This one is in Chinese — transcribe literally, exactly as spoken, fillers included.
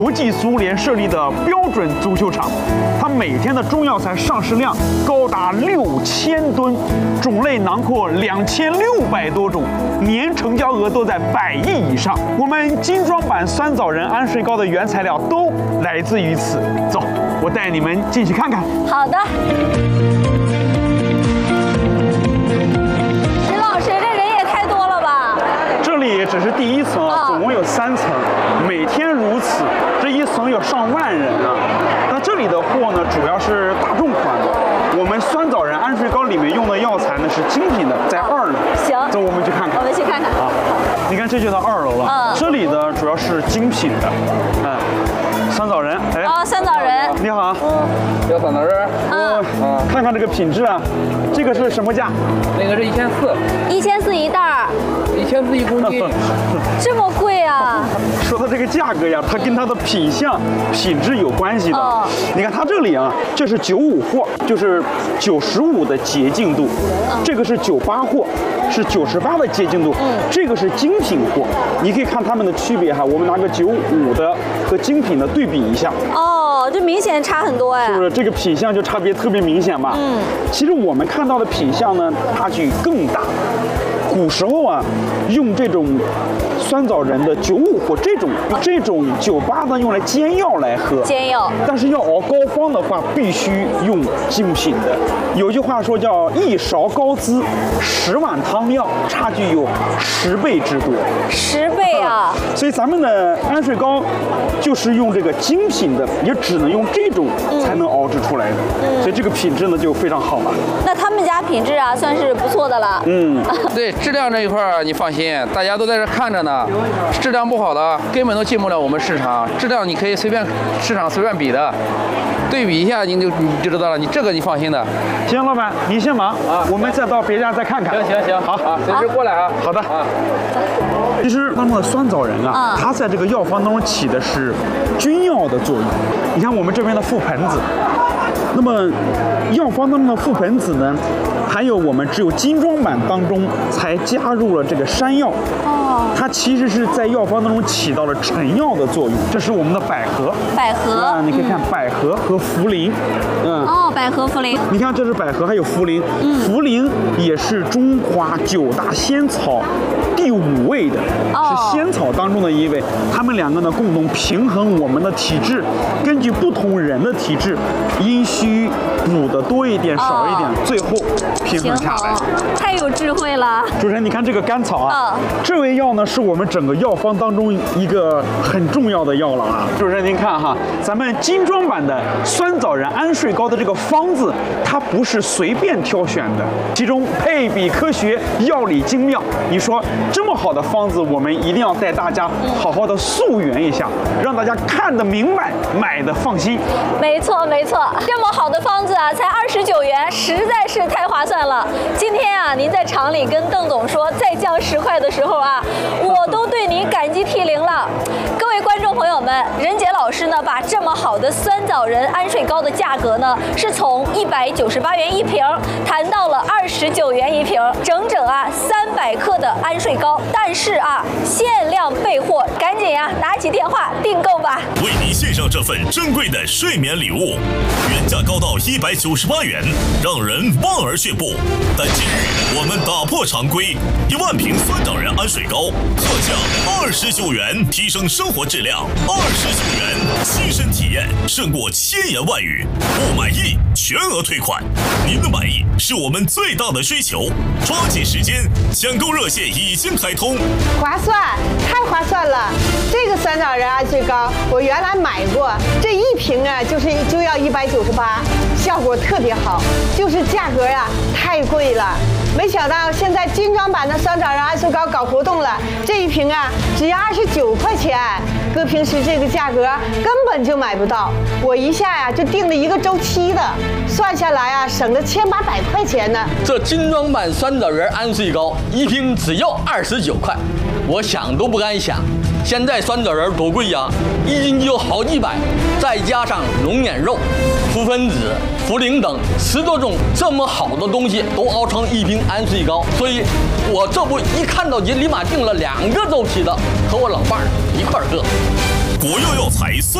国际足联设立的标准足球场，它每天的中药材上市量高达六千吨，种类囊括两千六百多种，年成交额都在百亿以上。我们精装版酸枣仁安睡膏的原材料都来自于此。走，我带你们进去看看。 好的。石老师，这人也太多了吧？ 这里只是第一层啊，总共有三层，每天如此。这一层有上万人啊！那这里的货呢，主要是大众款的。我们酸枣仁安睡膏里面用的药材呢是精品的，在二楼。 行， 走，我们去看看。 我们去看看啊！你看，这就到二楼了。嗯，这里的主要是精品的，嗯，酸枣仁。哎， 哦，酸枣仁。 你好。 嗯，要酸枣仁。 嗯，看看这个品质啊，这个是什么价？ 那个是一千四。 一千四一袋儿。 一千四一公斤。 这么贵啊！ 说到这个价格呀，它跟它的品相、品质有关系的。哦、你看它这里啊，这是九五货，就是九十五的洁净度；嗯、这个是九八货，是九十八的洁净度。嗯，这个是精品货。你可以看它们的区别哈。我们拿个九五的和精品的对比一下。 哦，这明显差很多哎。 是不是这个品相就差别特别明显嘛？嗯，其实我们看到的品相呢，差距更大。古时候啊，用这种酸枣仁的九五或这种这种酒吧呢，用来煎药来喝。 煎药。但是要熬膏方的话，必须用精品的。有句话说叫一勺膏滋，十碗汤料，差距有十倍之多。 十倍啊！ 所以咱们的安睡膏就是用这个精品的，也只能用这种才能熬制出来的。嗯、所以这个品质呢就非常好了。 那他们家品质啊，算是不错的了。 嗯， 对。质量这一块你放心，大家都在这看着呢。质量不好的根本都进不了我们市场。质量你可以随便市场随便比的，对比一下你就你就知道了。你这个你放心的。 行，老板您先忙啊，我们再到别家再看看。 行行行，好啊，随时过来啊。 好的啊。其实当中的酸枣仁啊，它在这个药方当中起的是君药的作用。你看我们这边的覆盆子。那么，药方当中的覆盆子呢，还有我们只有精装版当中才加入了这个山药。哦，它其实是在药方当中起到了沉药的作用。这是我们的百合。 百合啊，你可以看百合和茯苓。 嗯。哦，百合、茯苓。 你看，这是百合，还有茯苓。嗯。茯苓也是中华九大仙草第五位的，哦、是仙草当中的一位。它们两个呢，共同平衡我们的体质，根据不同人的体质，阴虚补的多一点，少一点，哦、最后平衡下来。 太有智慧了。 主持人，你看这个甘草啊，哦、这味药呢是我们整个药方当中一个很重要的药了啊。主持人，您看哈，咱们精装版的酸枣仁安睡膏的这个方子，它不是随便挑选的，其中配比科学，药理精妙。你说这么好的方子，我们一定要带大家好好的溯源一下，让大家看得明白，买的放心。 没错没错，这么好的方子啊，才二十九元，实在是太划算了。今天啊，您在厂里跟邓总说再降十块的时候啊，我都对您感激涕零了。各位观众朋友们，任杰老师呢，把这么好的酸枣仁安睡膏的价格呢，是从一百九十八元一瓶谈到了二十九元一瓶，整整啊三百克的安睡膏。但是啊，限量备货，赶紧呀、啊，拿起电话订购吧。 为您献上这份珍贵的睡眠礼物，原价高到一百九十八元，让人望而却步。但今日我们打破常规，一万瓶酸枣仁安睡膏特价二十九元，提升生活质量。二十九元，亲身体验胜过千言万语。不满意全额退款，您的满意是我们最大的追求。抓紧时间，抢购热线已经开通。 划算，太划算了！这个酸枣仁安睡膏我原来买过，这一瓶啊就是就要一百九十八，效果特别好，就是价格呀、啊、太贵了。没想到现在精装版的酸枣仁安睡膏搞活动了，这一瓶啊只要二十九块钱，搁平时这个价格根本就买不到。我一下呀、啊、就订了一个周期的，算下来啊省了千八百块钱呢。 这精装版酸枣仁安睡膏一瓶只要二十九块，我想都不敢想。现在酸枣仁多贵呀，一斤就好几百，再加上龙眼肉、覆盆子、茯苓等十多种这么好的东西都熬成一瓶安睡膏，所以我这不一看到就立马订了两个周期的，和我老伴儿一块儿喝。 国药药材酸。